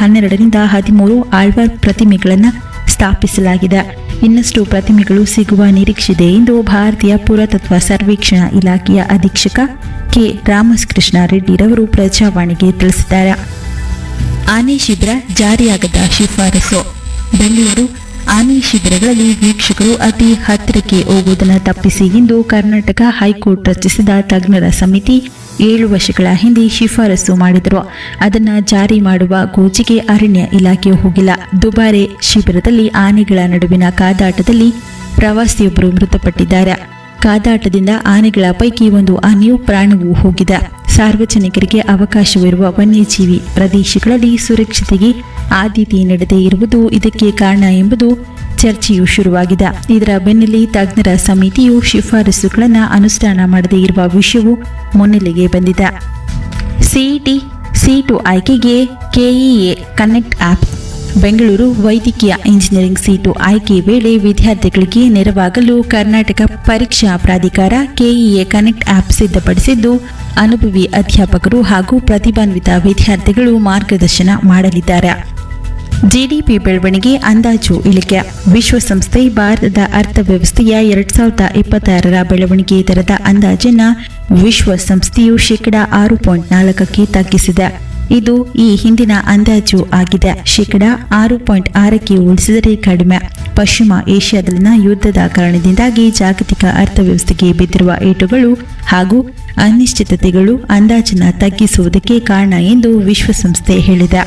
12ರಿಂದ 13 ಆಳ್ವಾರ್ ಪ್ರತಿಮೆಗಳನ್ನು ಸ್ಥಾಪಿಸಲಾಗಿದೆ. ಇನ್ನಷ್ಟು ಪ್ರತಿಮೆಗಳು ಸಿಗುವ ನಿರೀಕ್ಷೆಯಿದೆ ಎಂದು ಭಾರತೀಯ ಪುರಾತತ್ವ ಸರ್ವೇಕ್ಷಣಾ ಇಲಾಖೆಯ ಅಧೀಕ್ಷಕ ಕೆ ರಾಮಕೃಷ್ಣ ರೆಡ್ಡಿರವರು ಪ್ರಜಾವಾಣಿಗೆ ತಿಳಿಸಿದ್ದಾರೆ. ಆನೆ ಶಿಬಿರ ಜಾರಿಯಾಗದ ಶಿಫಾರಸು. ಬೆಂಗಳೂರು ಆನೆ ಶಿಬಿರಗಳಲ್ಲಿ ವೀಕ್ಷಕರು ಅತಿ ಹತ್ತಿರಕ್ಕೆ ಹೋಗುವುದನ್ನು ತಪ್ಪಿಸಿ ಎಂದು ಕರ್ನಾಟಕ ಹೈಕೋರ್ಟ್ ರಚಿಸಿದ ತಜ್ಞರ ಸಮಿತಿ 7 ವರ್ಷಗಳ ಹಿಂದೆ ಶಿಫಾರಸು ಮಾಡಿದರು. ಅದನ್ನು ಜಾರಿ ಮಾಡುವ ಗೋಜಿಗೆ ಅರಣ್ಯ ಇಲಾಖೆ ಹೋಗಿಲ್ಲ. ದುಬಾರೆ ಶಿಬಿರದಲ್ಲಿ ಆನೆಗಳ ನಡುವಿನ ಕಾದಾಟದಲ್ಲಿ ಪ್ರವಾಸಿಯೊಬ್ಬರು ಮೃತಪಟ್ಟಿದ್ದಾರೆ. ಕಾದಾಟದಿಂದ ಆನೆಗಳ ಪೈಕಿ ಒಂದು ಆನೆಯು ಪ್ರಾಣವೂ ಹೋಗಿದೆ. ಸಾರ್ವಜನಿಕರಿಗೆ ಅವಕಾಶವಿರುವ ವನ್ಯಜೀವಿ ಪ್ರದೇಶಗಳಲ್ಲಿ ಸುರಕ್ಷತೆಗೆ ಆದ್ಯತೆ ನೀಡದೇ ಇರುವುದು ಇದಕ್ಕೆ ಕಾರಣ ಎಂಬುದು ಚರ್ಚೆಯು ಶುರುವಾಗಿದೆ. ಇದರ ಬೆನ್ನಲ್ಲೇ ತಜ್ಞರ ಸಮಿತಿಯು ಶಿಫಾರಸುಗಳನ್ನು ಅನುಷ್ಠಾನ ಮಾಡದೇ ಇರುವ ವಿಷಯವು ಮುನ್ನೆಲೆಗೆ ಬಂದಿದೆ. ಸಿಇಟಿ ಸೀಟು ಆಯ್ಕೆಗೆ ಕೆಇಎ ಕನೆಕ್ಟ್ ಆಪ್. ಬೆಂಗಳೂರು ವೈದ್ಯಕೀಯ ಇಂಜಿನಿಯರಿಂಗ್ ಸೀಟು ಆಯ್ಕೆ ವೇಳೆ ವಿದ್ಯಾರ್ಥಿಗಳಿಗೆ ನೆರವಾಗಲು ಕರ್ನಾಟಕ ಪರೀಕ್ಷಾ ಪ್ರಾಧಿಕಾರ ಕೆಇಎ ಕನೆಕ್ಟ್ ಆಪ್ ಸಿದ್ಧಪಡಿಸಿದ್ದು, ಅನುಭವಿ ಅಧ್ಯಾಪಕರು ಹಾಗೂ ಪ್ರತಿಭಾನ್ವಿತ ವಿದ್ಯಾರ್ಥಿಗಳು ಮಾರ್ಗದರ್ಶನ ಮಾಡಲಿದ್ದಾರೆ. ಜಿಡಿಪಿ ಬೆಳವಣಿಗೆ ಅಂದಾಜು ಇಳಿಕೆ. ವಿಶ್ವಸಂಸ್ಥೆ ಭಾರತದ ಅರ್ಥವ್ಯವಸ್ಥೆಯ 2026ರ ಬೆಳವಣಿಗೆ ದರದ ಅಂದಾಜನ್ನು ವಿಶ್ವಸಂಸ್ಥೆಯು ಶೇಕಡಾ 6.4ಕ್ಕೆ ತಗ್ಗಿಸಿದೆ. ಇದು ಈ ಹಿಂದಿನ ಅಂದಾಜು ಆಗಿದೆ. ಶೇಕಡಾ 6.6ಕ್ಕೆ ಹೋಲಿಸಿದರೆ ಕಡಿಮೆ. ಪಶ್ಚಿಮ ಏಷ್ಯಾದಲ್ಲಿನ ಯುದ್ಧದ ಕಾರಣದಿಂದಾಗಿ ಜಾಗತಿಕ ಅರ್ಥವ್ಯವಸ್ಥೆಗೆ ಬಿದ್ದಿರುವ ಏಟುಗಳು ಹಾಗೂ ಅನಿಶ್ಚಿತತೆಗಳು ಅಂದಾಜನ್ನು ತಗ್ಗಿಸುವುದಕ್ಕೆ ಕಾರಣ ಎಂದು ವಿಶ್ವಸಂಸ್ಥೆ ಹೇಳಿದೆ.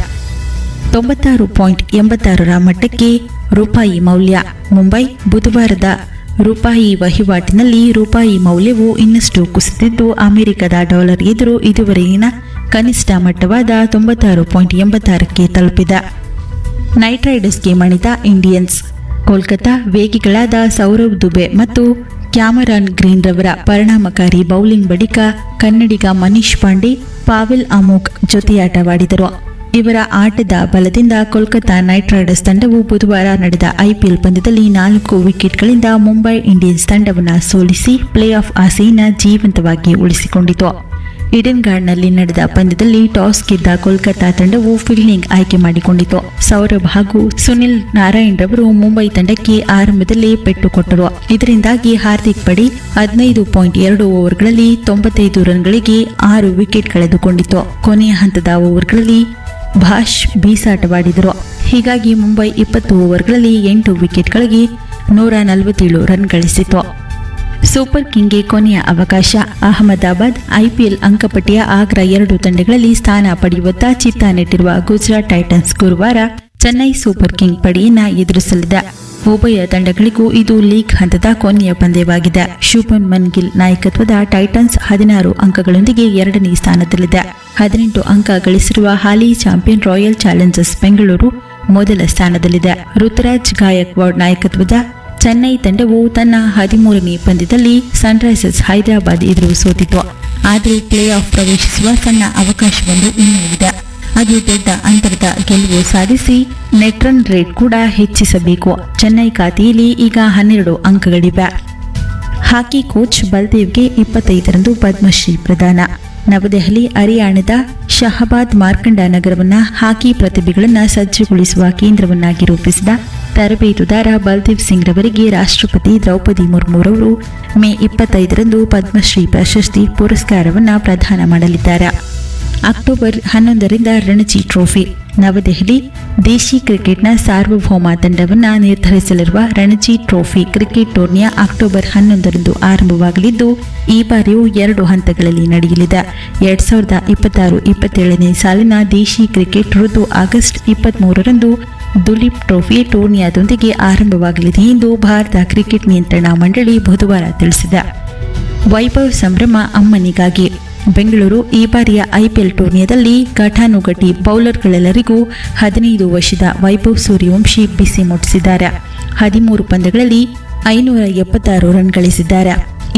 96.86ರ ಮಟ್ಟಕ್ಕೆ ರೂಪಾಯಿ ಮೌಲ್ಯ. ಮುಂಬೈ ಬುಧವಾರದ ರೂಪಾಯಿ ವಹಿವಾಟಿನಲ್ಲಿ ರೂಪಾಯಿ ಮೌಲ್ಯವು ಇನ್ನಷ್ಟು ಕುಸಿದಿದ್ದು, ಅಮೆರಿಕದ ಡಾಲರ್ ಎದುರು ಇದುವರೆಗಿನ ಕನಿಷ್ಠ ಮಟ್ಟವಾದ 96.86ಕ್ಕೆ ತಲುಪಿದೆ. Night ರೈಡರ್ಸ್ಗೆ ಮಣಿದ Indians. ಕೋಲ್ಕತಾ ವೇಗಿಗಳಾದ ಸೌರವ್ ದುಬೆ ಮತ್ತು ಕ್ಯಾಮರಾನ್ ಗ್ರೀನ್ ರವರ ಪರಿಣಾಮಕಾರಿ ಬೌಲಿಂಗ್ ಬಳಿಕ ಕನ್ನಡಿಗ ಮನೀಶ್ ಪಾಂಡೆ, ಪಾವೆಲ್ ಅಮೋಘ್ ಜೊತೆಯಾಟವಾಡಿದರು. ಇವರ ಆಟದ ಬಲದಿಂದ ಕೋಲ್ಕತಾ ನೈಟ್ ರೈಡರ್ಸ್ ತಂಡವು ಬುಧವಾರ ನಡೆದ ಐಪಿಎಲ್ ಪಂದ್ಯದಲ್ಲಿ 4 ವಿಕೆಟ್ಗಳಿಂದ ಮುಂಬೈ ಇಂಡಿಯನ್ಸ್ ತಂಡವನ್ನು ಸೋಲಿಸಿ ಪ್ಲೇ ಆಫ್ ಆಸೆಯನ್ನು ಜೀವಂತವಾಗಿ ಉಳಿಸಿಕೊಂಡಿತು. ಈಡನ್ ಗಾರ್ಡ್ನಲ್ಲಿ ನಡೆದ ಪಂದ್ಯದಲ್ಲಿ ಟಾಸ್ ಗೆದ್ದ ಕೋಲ್ಕತಾ ತಂಡವು ಫೀಲ್ಡಿಂಗ್ ಆಯ್ಕೆ ಮಾಡಿಕೊಂಡಿತು. ಸೌರಭ್ ಹಾಗೂ ಸುನಿಲ್ ನಾರಾಯಣ್ ರವರು ಮುಂಬೈ ತಂಡಕ್ಕೆ ಆರಂಭದಲ್ಲೇ ಪೆಟ್ಟು ಕೊಟ್ಟರು. ಇದರಿಂದಾಗಿ ಹಾರ್ದಿಕ್ ಪಟೇಲ್ 15.2 ಓವರ್ಗಳಲ್ಲಿ 95 ರನ್ಗಳಿಗೆ 6 ವಿಕೆಟ್ ಕಳೆದುಕೊಂಡಿತು. ಕೊನೆಯ ಹಂತದ ಓವರ್ಗಳಲ್ಲಿ ಭಾಷ್ ಬೀಸಾಟವಾಡಿದರು. ಹೀಗಾಗಿ ಮುಂಬೈ 20 ಓವರ್ಗಳಲ್ಲಿ 8 ವಿಕೆಟ್ಗಳಿಗೆ 147 ರನ್ ಗಳಿಸಿತು. ಸೂಪರ್ ಕಿಂಗ್ಗೆ ಕೊನೆಯ ಅವಕಾಶ. ಅಹಮದಾಬಾದ್ ಐಪಿಎಲ್ ಅಂಕಪಟ್ಟಿಯ ಅಗ್ರ 2 ತಂಡಗಳಲ್ಲಿ ಸ್ಥಾನ ಪಡೆಯುವತ್ತ ಚಿತ್ತ ನೆಟ್ಟಿರುವ ಗುಜರಾತ್ ಟೈಟನ್ಸ್ ಗುರುವಾರ ಚೆನ್ನೈ ಸೂಪರ್ ಕಿಂಗ್ ಪಡೆಯನ್ನ ಎದುರಿಸಲಿದೆ. ಉಭಯ ತಂಡಗಳಿಗೂ ಇದು ಲೀಗ್ ಹಂತದ ಕೊನೆಯ ಪಂದ್ಯವಾಗಿದೆ. ಶುಭ್ಮನ್ ಗಿಲ್ ನಾಯಕತ್ವದ ಟೈಟನ್ಸ್ 16 ಅಂಕಗಳೊಂದಿಗೆ 2ನೇ ಸ್ಥಾನದಲ್ಲಿದೆ. 18 ಅಂಕ ಗಳಿಸಿರುವ ಹಾಲಿ ಚಾಂಪಿಯನ್ ರಾಯಲ್ ಚಾಲೆಂಜರ್ಸ್ ಬೆಂಗಳೂರು ಮೊದಲ ಸ್ಥಾನದಲ್ಲಿದೆ. ಋತುರಾಜ್ ಗಾಯಕ್ವಾಡ್ ನಾಯಕತ್ವದ ಚೆನ್ನೈ ತಂಡವು ತನ್ನ 13ನೇ ಪಂದ್ಯದಲ್ಲಿ ಸನ್ರೈಸರ್ಸ್ ಹೈದರಾಬಾದ್ ಎದುರು ಸೋತಿತು. ಆದರೆ ಪ್ಲೇ ಆಫ್ ಪ್ರವೇಶಿಸುವ ಸಣ್ಣ ಅವಕಾಶವೊಂದು ಇನ್ನೂ ಇದೆ. ಅದು ದೊಡ್ಡ ಅಂತರದ ಗೆಲುವು ಸಾಧಿಸಿ ನೆಟ್ ರನ್ ರೇಟ್ ಕೂಡ ಹೆಚ್ಚಿಸಬೇಕು. ಚೆನ್ನೈ ಖಾತೆಯಲ್ಲಿ ಈಗ 12 ಅಂಕಗಳಿವೆ. ಹಾಕಿ ಕೋಚ್ ಬಲ್ದೇವ್ಗೆ 25ರಂದು ಪದ್ಮಶ್ರೀ ಪ್ರದಾನ. ನವದೆಹಲಿ ಹರಿಯಾಣದ ಶಹಬಾದ್ ಮಾರ್ಕಂಡ ನಗರವನ್ನು ಹಾಕಿ ಪ್ರತಿಭೆಗಳನ್ನು ಸಜ್ಜುಗೊಳಿಸುವ ಕೇಂದ್ರವನ್ನಾಗಿ ರೂಪಿಸಿದ ತರಬೇತುದಾರ ಬಲ್ದೇವ್ ಸಿಂಗ್ ರವರಿಗೆ ರಾಷ್ಟ್ರಪತಿ ದ್ರೌಪದಿ ಮುರ್ಮುರವರು ಮೇ 25ರಂದು ಪದ್ಮಶ್ರೀ ಪ್ರಶಸ್ತಿ ಪುರಸ್ಕಾರವನ್ನು ಪ್ರದಾನ ಮಾಡಲಿದ್ದಾರೆ. October 11ರಿಂದ Ranji trophy. ನವದೆಹಲಿ ದೇಶಿ ಕ್ರಿಕೆಟ್ನ ಸಾರ್ವಭೌಮ ತಂಡವನ್ನು ನಿರ್ಧರಿಸಲಿರುವ ರಣಜಿ ಟ್ರೋಫಿ ಕ್ರಿಕೆಟ್ ಟೂರ್ನಿಯ ಅಕ್ಟೋಬರ್ 11ರಂದು ಆರಂಭವಾಗಲಿದ್ದು, ಈ ಬಾರಿಯೂ 2 ಹಂತಗಳಲ್ಲಿ ನಡೆಯಲಿದೆ. 2026-27ನೇ ಸಾಲಿನ ದೇಶಿ ಕ್ರಿಕೆಟ್ ಋತು ಆಗಸ್ಟ್ 23ರಂದು ದುಲೀಪ್ ಟ್ರೋಫಿ ಟೂರ್ನಿಯಾದೊಂದಿಗೆ ಆರಂಭವಾಗಲಿದೆ ಎಂದು ಭಾರತ ಕ್ರಿಕೆಟ್ ನಿಯಂತ್ರಣ ಮಂಡಳಿ ಬುಧವಾರ ತಿಳಿಸಿದೆ. ವೈಭವ್ ಸಂಭ್ರಮ ಅಮ್ಮನಿಗಾಗಿ. ಬೆಂಗಳೂರು ಈ ಬಾರಿಯ ಐಪಿಎಲ್ ಟೂರ್ನಿಯಲ್ಲಿ ಘಟಾನುಘಟಿ ಬೌಲರ್ಗಳೆಲ್ಲರಿಗೂ 15 ವರ್ಷದ ವೈಭವ್ ಸೂರ್ಯವಂಶಿ ಬಿಸಿ ಮುಟ್ಟಿಸಿದ್ದಾರೆ. 13 ಪಂದ್ಯಗಳಲ್ಲಿ 576 ರನ್ ಗಳಿಸಿದ್ದಾರೆ.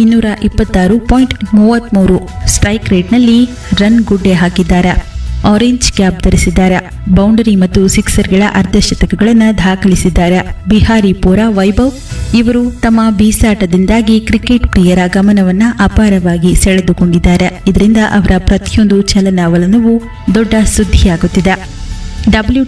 226.33 ಸ್ಟ್ರೈಕ್ ರೇಟ್ನಲ್ಲಿ ರನ್ ಗುಡ್ಡೆ ಹಾಕಿದ್ದಾರೆ. ಆರೆಂಜ್ ಕ್ಯಾಪ್ ಧರಿಸಿದ್ದಾರೆ. ಬೌಂಡರಿ ಮತ್ತು ಸಿಕ್ಸರ್ಗಳ ಅರ್ಧಶತಕಗಳನ್ನು ದಾಖಲಿಸಿದ್ದಾರೆ. ಬಿಹಾರಿ ಪೋರಾ ವೈಭವ್ ಇವರು ತಮ್ಮ ಬೀಸಾಟದಿಂದಾಗಿ ಕ್ರಿಕೆಟ್ ಪ್ರಿಯರ ಗಮನವನ್ನು ಅಪಾರವಾಗಿ ಸೆಳೆದುಕೊಂಡಿದ್ದಾರೆ. ಇದರಿಂದ ಅವರ ಪ್ರತಿಯೊಂದು ಚಲನವಲನವೂ ದೊಡ್ಡ ಸುದ್ದಿಯಾಗುತ್ತಿದೆ.